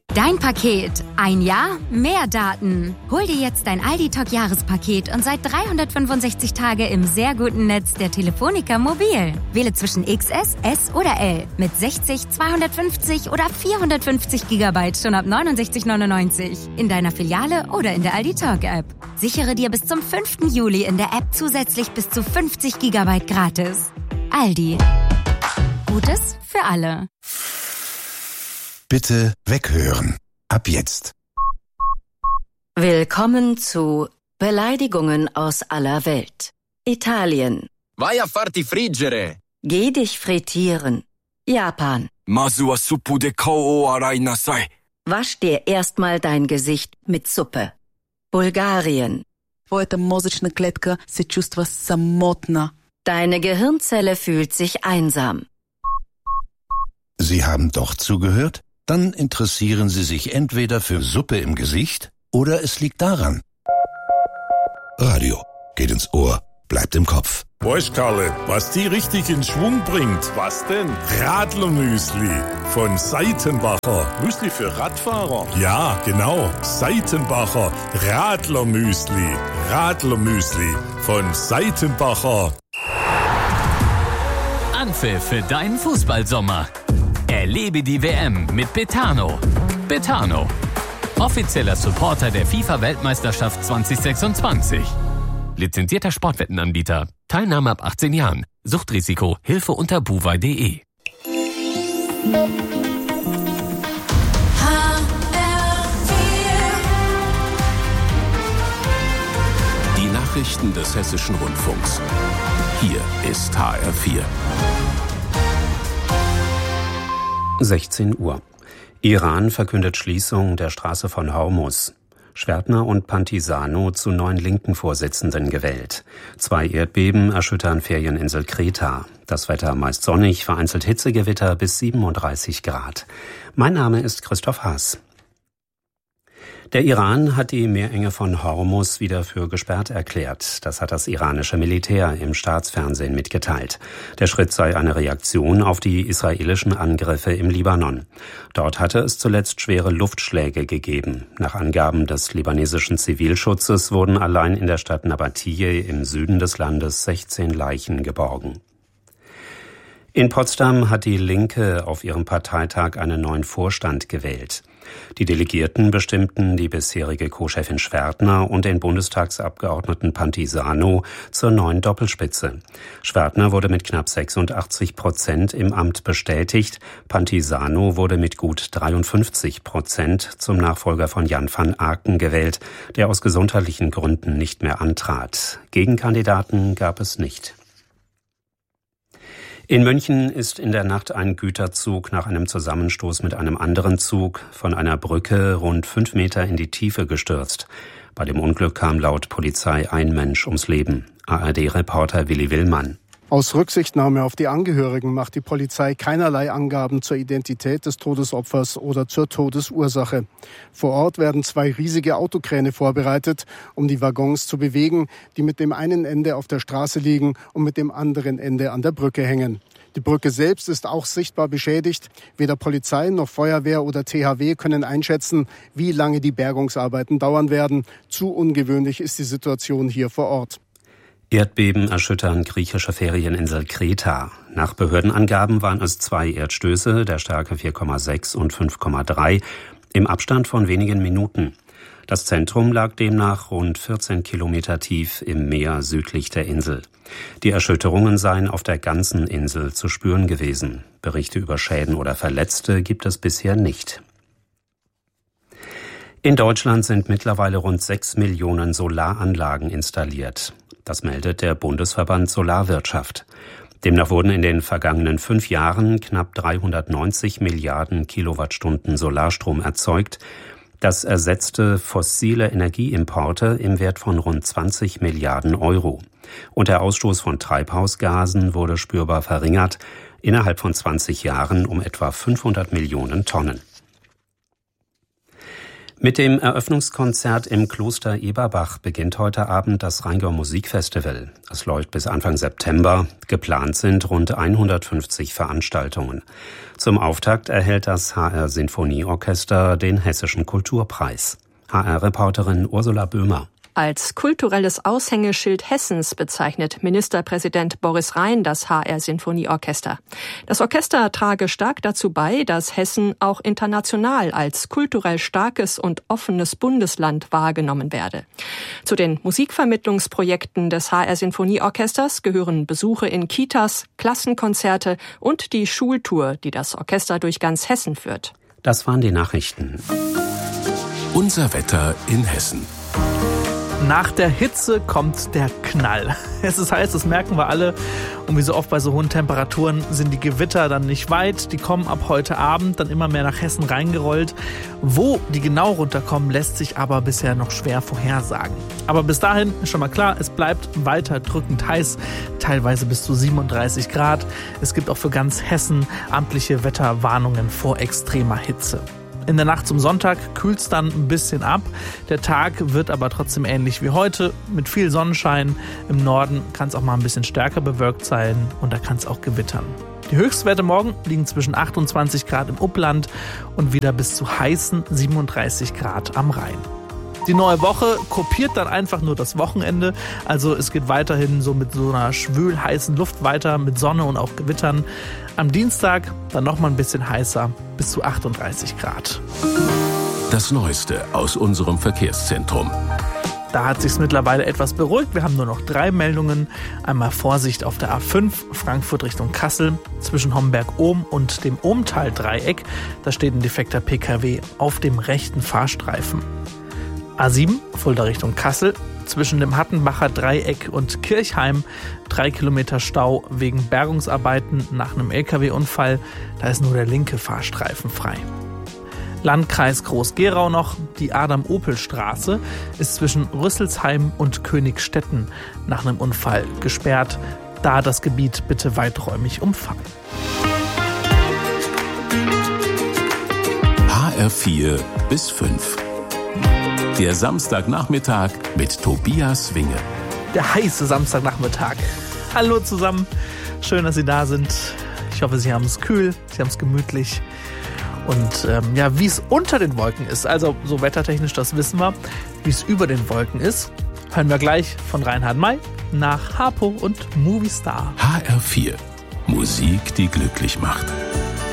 Dein Paket. Ein Jahr, mehr Daten. Hol dir jetzt dein Aldi-Talk-Jahrespaket und seit 365 Tage im sehr guten Netz der Telefonica Mobil. Wähle zwischen XS, S oder L mit 60, 250 oder 450 GB schon ab 69,99 in deiner Filiale oder in der Aldi-Talk-App. Sichere dir bis zum 5. Juli in der App zusätzlich bis zu 50 GB gratis. Aldi. Gutes für alle. Bitte weghören. Ab jetzt. Willkommen zu Beleidigungen aus aller Welt. Italien. Vai a farti friggere. Geh dich frittieren. Japan. Masu wa suppu de kao o arai nasai. Wasch dir erstmal dein Gesicht mit Suppe. Bulgarien. Твоята мозъчна клетка се чувства самотна. Deine Gehirnzelle fühlt sich einsam. Sie haben doch zugehört? Dann interessieren Sie sich entweder für Suppe im Gesicht oder es liegt daran. Radio geht ins Ohr, bleibt im Kopf. Weißt Karle, was die richtig in Schwung bringt? Was denn? Radlermüsli von Seitenbacher. Müsli für Radfahrer? Ja, genau. Seitenbacher Radlermüsli. Radlermüsli von Seitenbacher. Anpfiff für deinen Fußballsommer. Erlebe die WM mit Betano. Betano, offizieller Supporter der FIFA-Weltmeisterschaft 2026. Lizenzierter Sportwettenanbieter. Teilnahme ab 18 Jahren. Suchtrisiko. Hilfe unter buwei.de. Die Nachrichten des Hessischen Rundfunks. Hier ist HR4. 16 Uhr. Iran verkündet Schließung der Straße von Hormuz. Schwertner und Pantisano zu neuen linken Vorsitzenden gewählt. 2 Erdbeben erschüttern Ferieninsel Kreta. Das Wetter meist sonnig, vereinzelt Hitzegewitter bis 37 Grad. Mein Name ist Christoph Haas. Der Iran hat die Meerenge von Hormuz wieder für gesperrt erklärt. Das hat das iranische Militär im Staatsfernsehen mitgeteilt. Der Schritt sei eine Reaktion auf die israelischen Angriffe im Libanon. Dort hatte es zuletzt schwere Luftschläge gegeben. Nach Angaben des libanesischen Zivilschutzes wurden allein in der Stadt Nabatiyeh im Süden des Landes 16 Leichen geborgen. In Potsdam hat die Linke auf ihrem Parteitag einen neuen Vorstand gewählt. Die Delegierten bestimmten die bisherige Co-Chefin Schwertner und den Bundestagsabgeordneten Pantisano zur neuen Doppelspitze. Schwertner wurde mit knapp 86% im Amt bestätigt. Pantisano wurde mit gut 53% zum Nachfolger von Jan van Aken gewählt, der aus gesundheitlichen Gründen nicht mehr antrat. Gegenkandidaten gab es nicht. In München ist in der Nacht ein Güterzug nach einem Zusammenstoß mit einem anderen Zug von einer Brücke rund 5 Meter in die Tiefe gestürzt. Bei dem Unglück kam laut Polizei ein Mensch ums Leben. ARD-Reporter Willi Willmann. Aus Rücksichtnahme auf die Angehörigen macht die Polizei keinerlei Angaben zur Identität des Todesopfers oder zur Todesursache. Vor Ort werden 2 riesige Autokräne vorbereitet, um die Waggons zu bewegen, die mit dem einen Ende auf der Straße liegen und mit dem anderen Ende an der Brücke hängen. Die Brücke selbst ist auch sichtbar beschädigt. Weder Polizei noch Feuerwehr oder THW können einschätzen, wie lange die Bergungsarbeiten dauern werden. Zu ungewöhnlich ist die Situation hier vor Ort. Erdbeben erschüttern griechische Ferieninsel Kreta. Nach Behördenangaben waren es 2 Erdstöße der Stärke 4,6 und 5,3 im Abstand von wenigen Minuten. Das Zentrum lag demnach rund 14 Kilometer tief im Meer südlich der Insel. Die Erschütterungen seien auf der ganzen Insel zu spüren gewesen. Berichte über Schäden oder Verletzte gibt es bisher nicht. In Deutschland sind mittlerweile rund 6 Millionen Solaranlagen installiert. Das meldet der Bundesverband Solarwirtschaft. Demnach wurden in den vergangenen 5 Jahren knapp 390 Milliarden Kilowattstunden Solarstrom erzeugt. Das ersetzte fossile Energieimporte im Wert von rund 20 Milliarden Euro. Und der Ausstoß von Treibhausgasen wurde spürbar verringert, innerhalb von 20 Jahren um etwa 500 Millionen Tonnen. Mit dem Eröffnungskonzert im Kloster Eberbach beginnt heute Abend das Rheingau Musikfestival. Es läuft bis Anfang September. Geplant sind rund 150 Veranstaltungen. Zum Auftakt erhält das HR Sinfonieorchester den Hessischen Kulturpreis. HR-Reporterin Ursula Böhmer. Als kulturelles Aushängeschild Hessens bezeichnet Ministerpräsident Boris Rhein das HR-Sinfonieorchester. Das Orchester trage stark dazu bei, dass Hessen auch international als kulturell starkes und offenes Bundesland wahrgenommen werde. Zu den Musikvermittlungsprojekten des HR-Sinfonieorchesters gehören Besuche in Kitas, Klassenkonzerte und die Schultour, die das Orchester durch ganz Hessen führt. Das waren die Nachrichten. Unser Wetter in Hessen. Nach der Hitze kommt der Knall. Es ist heiß, das merken wir alle. Und wie so oft bei so hohen Temperaturen sind die Gewitter dann nicht weit. Die kommen ab heute Abend dann immer mehr nach Hessen reingerollt. Wo die genau runterkommen, lässt sich aber bisher noch schwer vorhersagen. Aber bis dahin ist schon mal klar, es bleibt weiter drückend heiß. Teilweise bis zu 37 Grad. Es gibt auch für ganz Hessen amtliche Wetterwarnungen vor extremer Hitze. In der Nacht zum Sonntag kühlt es dann ein bisschen ab. Der Tag wird aber trotzdem ähnlich wie heute, mit viel Sonnenschein. Im Norden kann es auch mal ein bisschen stärker bewölkt sein und da kann es auch gewittern. Die Höchstwerte morgen liegen zwischen 28 Grad im Upland und wieder bis zu heißen 37 Grad am Rhein. Die neue Woche kopiert dann einfach nur das Wochenende. Also es geht weiterhin so mit so einer schwül-heißen Luft weiter, mit Sonne und auch Gewittern. Am Dienstag dann nochmal ein bisschen heißer, bis zu 38 Grad. Das Neueste aus unserem Verkehrszentrum. Da hat sich's mittlerweile etwas beruhigt. Wir haben nur noch 3 Meldungen. Einmal Vorsicht auf der A5 Frankfurt Richtung Kassel zwischen Homberg-Ohm und dem Ohmtal-Dreieck. Da steht ein defekter PKW auf dem rechten Fahrstreifen. A7 Fulda Richtung Kassel zwischen dem Hattenbacher Dreieck und Kirchheim 3 Kilometer Stau wegen Bergungsarbeiten nach einem LKW-Unfall. Da ist nur der linke Fahrstreifen frei. Landkreis Groß-Gerau noch. Die Adam-Opel-Straße ist zwischen Rüsselsheim und Königstetten nach einem Unfall gesperrt. Da das Gebiet bitte weiträumig umfahren. HR4 bis 5. Der Samstagnachmittag mit Tobias Winge. Der heiße Samstagnachmittag. Hallo zusammen, schön, dass Sie da sind. Ich hoffe, Sie haben es kühl, Sie haben es gemütlich. Und wie es unter den Wolken ist, also so wettertechnisch, das wissen wir. Wie es über den Wolken ist, hören wir gleich von Reinhard May nach Harpo und Movie Star. HR4, Musik, die glücklich macht.